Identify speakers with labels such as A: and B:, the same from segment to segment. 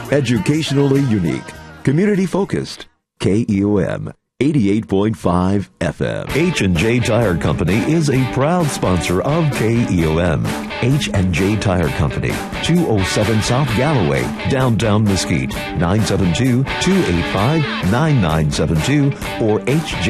A: Educationally unique, community focused. KEOM 88.5 FM. H&J Tire Company is a proud sponsor of KEOM. H&J Tire Company, 207 South Galloway, downtown Mesquite, 972-285-9972 or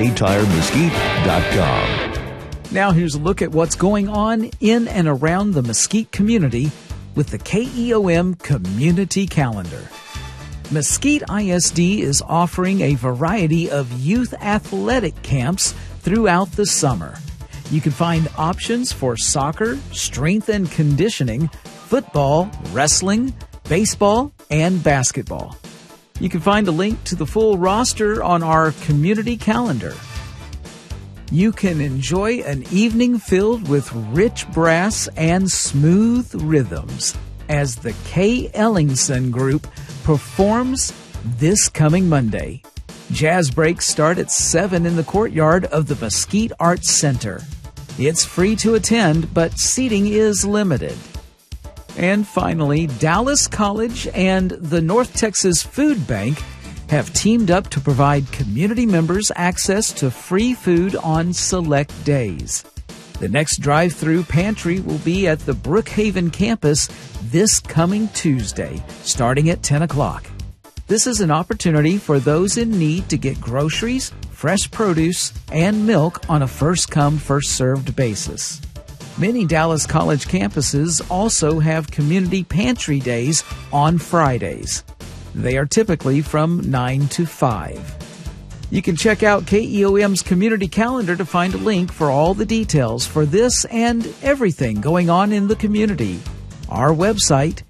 A: hjtiremesquite.com.
B: Now here's a look at what's going on in and around the Mesquite community with the KEOM Community Calendar. Mesquite ISD is offering a variety of youth athletic camps throughout the summer. You can find options for soccer, strength and conditioning, football, wrestling, baseball, and basketball. You can find a link to the full roster on our community calendar. You can enjoy an evening filled with rich brass and smooth rhythms as the Kay Ellingson Group performs this coming Monday. Jazz breaks start at 7 in the courtyard of the Mesquite Arts Center. It's free to attend, but seating is limited. And finally, Dallas College and the North Texas Food Bank have teamed up to provide community members access to free food on select days. The next drive-through pantry will be at the Brookhaven campus this coming Tuesday, starting at 10 o'clock. This is an opportunity for those in need to get groceries, fresh produce, and milk on a first-come, first-served basis. Many Dallas College campuses also have community pantry days on Fridays. They are typically from 9 to 5. You can check out KEOM's community calendar to find a link for all the details for this and everything going on in the community. Our website,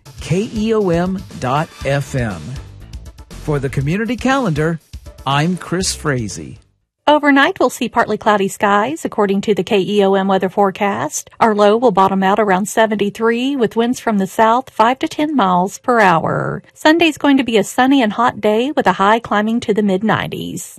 B: keom.fm. For the community calendar, I'm Chris Frazee.
C: Overnight, we'll see partly cloudy skies, according to the KEOM weather forecast. Our low will bottom out around 73, with winds from the south 5 to 10 miles per hour. Sunday's going to be a sunny and hot day, with a high climbing to the mid-90s.